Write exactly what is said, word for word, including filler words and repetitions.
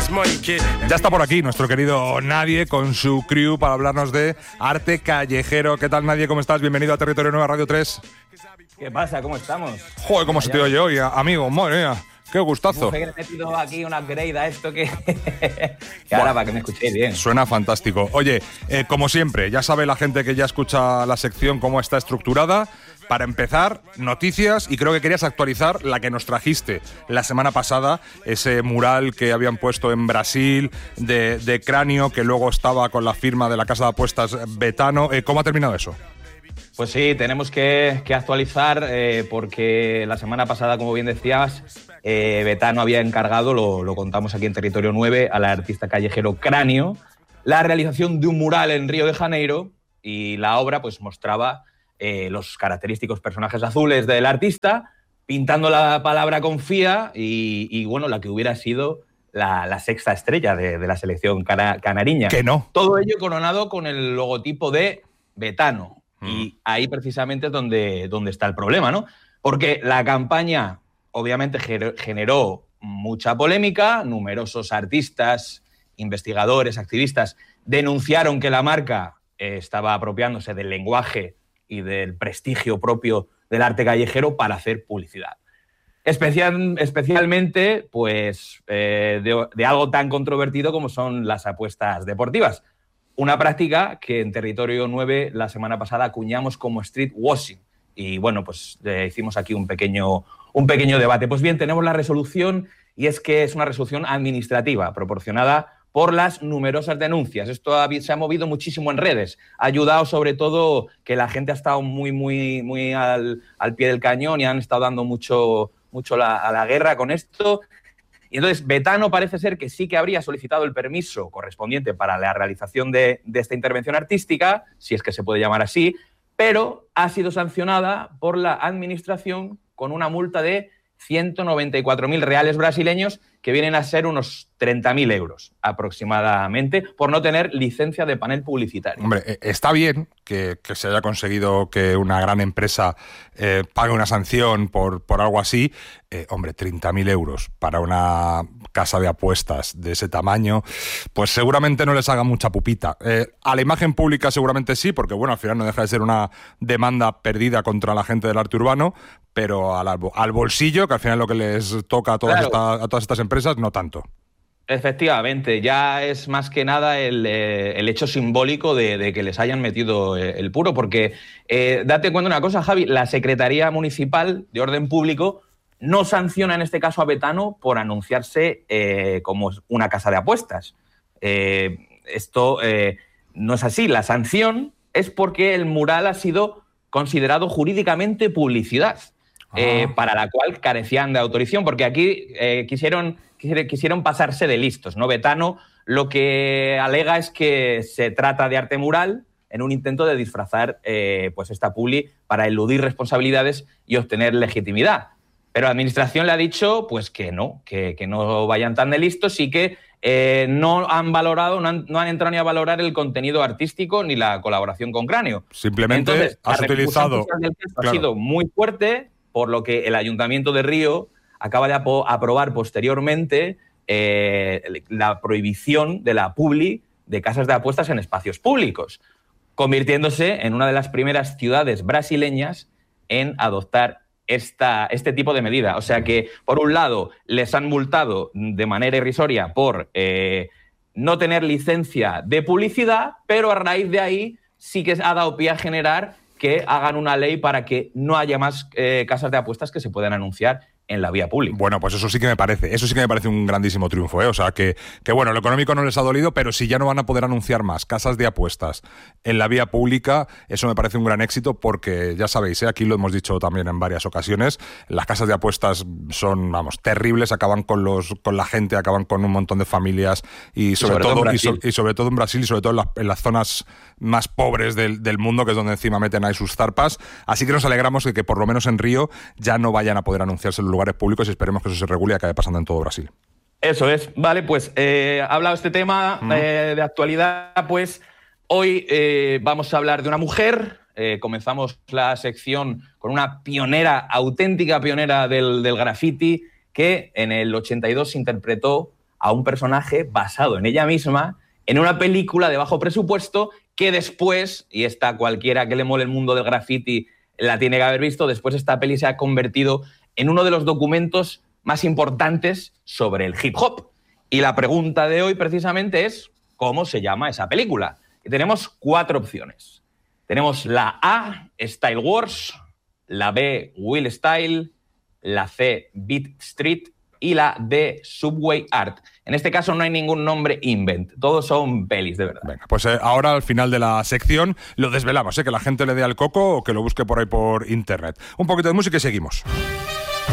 Ya está por aquí nuestro querido Nadie con su crew para hablarnos de arte callejero. ¿Qué tal, Nadie? ¿Cómo estás? Bienvenido a Territorio Nueva Radio tres. ¿Qué pasa? ¿Cómo estamos? Joder, ¿cómo se te oye hoy, amigo? Madre mía, qué gustazo. He metido aquí un upgrade a esto que... que ahora para que me escuchéis bien. Suena fantástico. Oye, eh, como siempre, ya sabe la gente que ya escucha la sección cómo está estructurada. Para empezar, noticias, y creo que querías actualizar la que nos trajiste la semana pasada, ese mural que habían puesto en Brasil de, de Cráneo, que luego estaba con la firma de la casa de apuestas Betano. Eh, ¿Cómo ha terminado eso? Pues sí, tenemos que, que actualizar eh, porque la semana pasada, como bien decías, eh, Betano había encargado, lo, lo contamos aquí en Territorio nueve, al artista callejero Cráneo, la realización de un mural en Río de Janeiro, y la obra pues mostraba eh, los característicos personajes azules del artista, pintando la palabra confía y, y bueno, la que hubiera sido la, la sexta estrella de, de la selección cana, canariña. Que no. Todo ello coronado con el logotipo de Betano. Y ahí precisamente es donde, donde está el problema, ¿no? Porque la campaña obviamente generó mucha polémica, numerosos artistas, investigadores, activistas denunciaron que la marca eh, estaba apropiándose del lenguaje y del prestigio propio del arte callejero para hacer publicidad. Especial, especialmente pues, eh, de, de algo tan controvertido como son las apuestas deportivas. Una práctica que en Territorio nueve la semana pasada acuñamos como street washing. Y bueno, pues eh, hicimos aquí un pequeño, un pequeño debate. Pues bien, tenemos la resolución y es que es una resolución administrativa proporcionada por las numerosas denuncias. Esto ha, se ha movido muchísimo en redes. Ha ayudado sobre todo que la gente ha estado muy, muy, muy al, al pie del cañón y han estado dando mucho, mucho la, a la guerra con esto. Y entonces Betano parece ser que sí que habría solicitado el permiso correspondiente para la realización de, de esta intervención artística, si es que se puede llamar así, pero ha sido sancionada por la administración con una multa de ciento noventa y cuatro mil reales brasileños, que vienen a ser unos treinta mil euros aproximadamente, por no tener licencia de panel publicitario. Hombre, está bien que, que se haya conseguido que una gran empresa eh, pague una sanción por, por algo así. Eh, hombre, treinta mil euros para una casa de apuestas de ese tamaño, pues seguramente no les haga mucha pupita. Eh, a la imagen pública seguramente sí, porque bueno, al final no deja de ser una demanda perdida contra la gente del arte urbano, pero al, al bolsillo, que al final es lo que les toca a todas, claro. esta, a todas estas empresas, no tanto. Efectivamente, ya es más que nada el, eh, el hecho simbólico de, de que les hayan metido el puro, porque eh, date cuenta de una cosa, Javi, la Secretaría Municipal de Orden Público no sanciona en este caso a Betano por anunciarse eh, como una casa de apuestas. Eh, esto eh, no es así, la sanción es porque el mural ha sido considerado jurídicamente publicidad. Eh, para la cual carecían de autorización, porque aquí eh, quisieron, quisieron pasarse de listos, ¿no? Betano lo que alega es que se trata de arte mural en un intento de disfrazar eh, pues esta publi para eludir responsabilidades y obtener legitimidad. Pero la administración le ha dicho pues que no, que, que no vayan tan de listos y que eh, no han valorado, no han, no han entrado ni a valorar el contenido artístico ni la colaboración con Cráneo. Simplemente Entonces, has la utilizado... del caso claro. ha sido muy fuerte, por lo que el Ayuntamiento de Río acaba de ap- aprobar posteriormente eh, la prohibición de la publi de casas de apuestas en espacios públicos, convirtiéndose en una de las primeras ciudades brasileñas en adoptar esta, este tipo de medida. O sea que, por un lado, les han multado de manera irrisoria por eh, no tener licencia de publicidad, pero a raíz de ahí sí que ha dado pie a generar que hagan una ley para que no haya más eh, casas de apuestas que se puedan anunciar en la vía pública. Bueno, pues eso sí que me parece, eso sí que me parece un grandísimo triunfo, ¿eh? O sea, que, que bueno, lo económico no les ha dolido, pero si ya no van a poder anunciar más casas de apuestas en la vía pública, eso me parece un gran éxito porque, ya sabéis, ¿eh? Aquí lo hemos dicho también en varias ocasiones, las casas de apuestas son, vamos, terribles, acaban con los con la gente, acaban con un montón de familias y sobre, y sobre todo, todo y, so, y sobre todo en Brasil y sobre todo en, la, en las zonas más pobres del, del mundo, que es donde encima meten ahí sus zarpas. Así que nos alegramos de que por lo menos en Río ya no vayan a poder anunciarse en los lugares públicos y esperemos que eso se regule y acabe pasando en todo Brasil. Eso es. Vale, pues eh, ha hablado este tema mm. eh, de actualidad, pues hoy eh, vamos a hablar de una mujer. Eh, comenzamos la sección con una pionera, auténtica pionera del, del graffiti, que en el ochenta y dos interpretó a un personaje basado en ella misma, en una película de bajo presupuesto que después, y esta cualquiera que le mole el mundo del graffiti la tiene que haber visto, después esta peli se ha convertido en uno de los documentos más importantes sobre el hip hop. Y la pregunta de hoy precisamente es, ¿cómo se llama esa película? Y tenemos cuatro opciones. Tenemos la A, Style Wars, la B, Will Style, la C, Beat Street y la D, Subway Art. En este caso no hay ningún nombre invent, todos son pelis, de verdad. Venga, pues eh, ahora al final de la sección lo desvelamos, ¿eh? Que la gente le dé al coco o que lo busque por ahí por internet. Un poquito de música y seguimos.